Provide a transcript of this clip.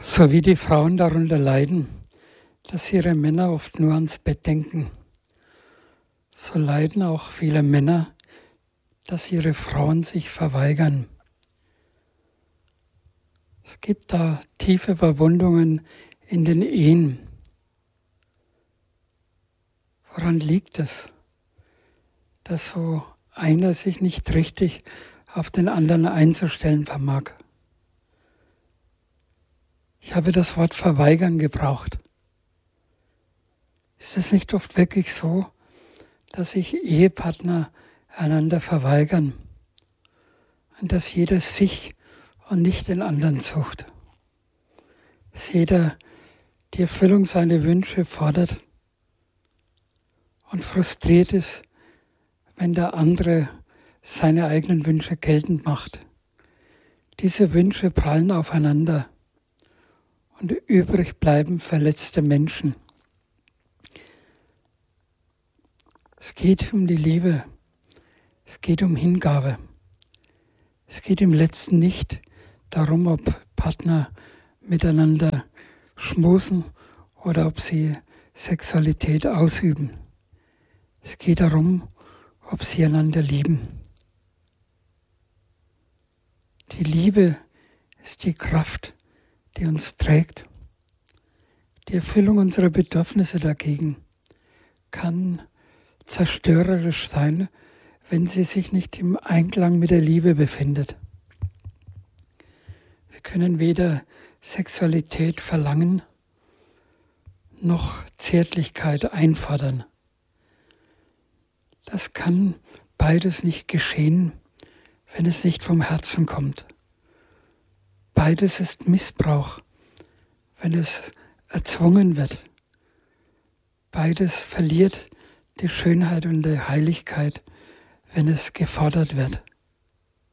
So wie die Frauen darunter leiden, dass ihre Männer oft nur ans Bett denken, so leiden auch viele Männer, dass ihre Frauen sich verweigern. Es gibt da tiefe Verwundungen in den Ehen. Woran liegt es, dass so einer sich nicht richtig auf den anderen einzustellen vermag? Ich habe das Wort verweigern gebraucht. Ist es nicht oft wirklich so, dass sich Ehepartner einander verweigern und dass jeder sich und nicht den anderen sucht? Dass jeder die Erfüllung seiner Wünsche fordert und frustriert ist, wenn der andere seine eigenen Wünsche geltend macht. Diese Wünsche prallen aufeinander und übrig bleiben verletzte Menschen. Es geht um die Liebe, es geht um Hingabe. Es geht im Letzten nicht darum, ob Partner miteinander schmusen oder ob sie Sexualität ausüben. Es geht darum, ob sie einander lieben. Die Liebe ist die Kraft, die uns trägt. Die Erfüllung unserer Bedürfnisse dagegen kann zerstörerisch sein, wenn sie sich nicht im Einklang mit der Liebe befindet. Wir können weder Sexualität verlangen, noch Zärtlichkeit einfordern. Das kann beides nicht geschehen, wenn es nicht vom Herzen kommt. Beides ist Missbrauch, wenn es erzwungen wird. Beides verliert die Schönheit und die Heiligkeit, wenn es gefordert wird.